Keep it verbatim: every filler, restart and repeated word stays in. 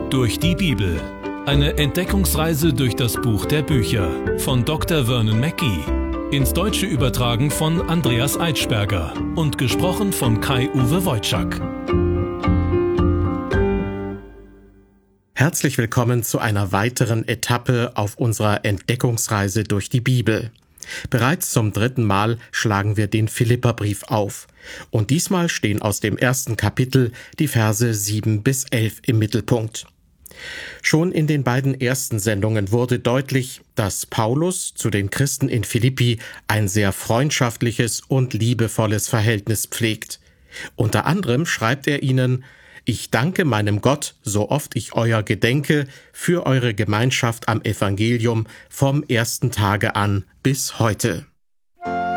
Durch die Bibel. Eine Entdeckungsreise durch das Buch der Bücher von Doktor Vernon Mackey. Ins Deutsche übertragen von Andreas Eitschberger und gesprochen von Kai-Uwe Wojczak. Herzlich willkommen zu einer weiteren Etappe auf unserer Entdeckungsreise durch die Bibel. Bereits zum dritten Mal schlagen wir den Philipperbrief auf. Und diesmal stehen aus dem ersten Kapitel die Verse sieben bis elf im Mittelpunkt. Schon in den beiden ersten Sendungen wurde deutlich, dass Paulus zu den Christen in Philippi ein sehr freundschaftliches und liebevolles Verhältnis pflegt. Unter anderem schreibt er ihnen: Ich danke meinem Gott, so oft ich euer gedenke, für eure Gemeinschaft am Evangelium vom ersten Tage an bis heute.